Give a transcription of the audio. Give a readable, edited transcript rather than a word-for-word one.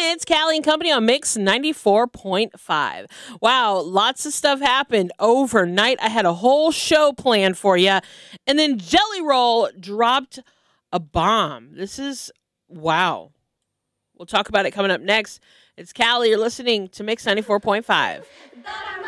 It's Callie and Company on Mix 94.5. Wow, lots of stuff happened overnight. I had a whole show planned for you. And then Jelly Roll dropped a bomb. This is, wow. We'll talk about it coming up next. It's Callie. You're listening to Mix 94.5.